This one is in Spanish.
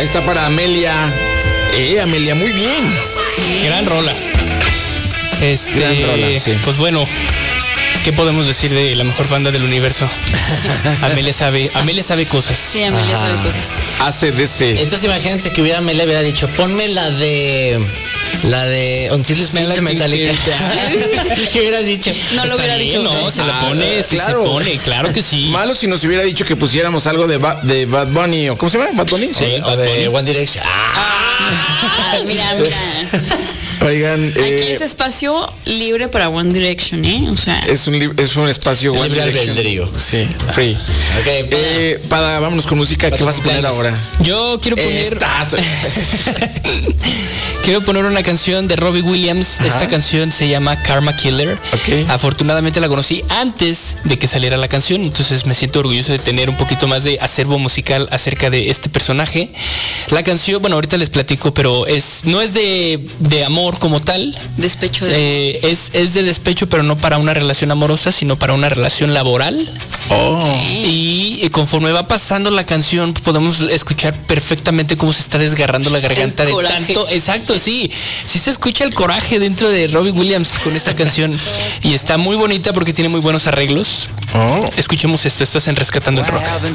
Ahí está para Amelia. Amelia, muy bien. Sí. Gran rola. Gran rola, sí. Pues bueno, ¿qué podemos decir de la mejor banda del universo? Amelia sabe cosas. Sí, Amelia sabe cosas. ACDC. Entonces imagínense que Amelia hubiera dicho, ponme la de Until You Smell Like Metallica. ¿Qué hubieras dicho? No lo hubiera dicho. No, se la pone, sí claro. se pone, claro que sí. Malo si nos hubiera dicho que pusiéramos algo de Bad Bunny, o ¿cómo se llama? ¿Bad Bunny? Sí, o de One Direction. Mira. Oigan, Aquí es espacio libre para One Direction, O sea, es un espacio One Libre Direction. albedrío. Sí, free. Ok, Vámonos con música. ¿Qué vas a poner ahora? Yo quiero poner... Quiero poner una canción de Robbie Williams. Ajá. Esta canción se llama Karma Killer. Ok. Afortunadamente la conocí antes de que saliera la canción, entonces me siento orgulloso de tener un poquito más de acervo musical acerca de este personaje. La canción, bueno, ahorita les platico, pero no es de amor como tal. despecho de Es de despecho, pero no para una relación amorosa, sino para una relación laboral. Y conforme va pasando la canción, podemos escuchar perfectamente cómo se está desgarrando la garganta de tanto. Exacto, sí. Sí se escucha el coraje dentro de Robbie Williams con esta canción. Y está muy bonita porque tiene muy buenos arreglos. Escuchemos esto, estás en Rescatando el Rock.